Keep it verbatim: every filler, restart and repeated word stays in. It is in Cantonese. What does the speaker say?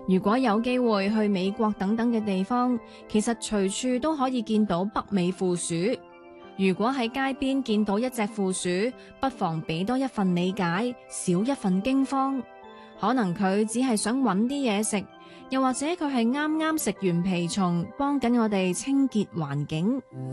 如果有機會去美國等等嘅地方，其實隨處都可以見到北美負鼠。如果喺街邊見到一隻負鼠，不妨俾多一份理解，少一份驚慌。可能佢只係想搵啲嘢食，又或者佢係啱啱食完皮蟲，幫緊我哋清潔環境。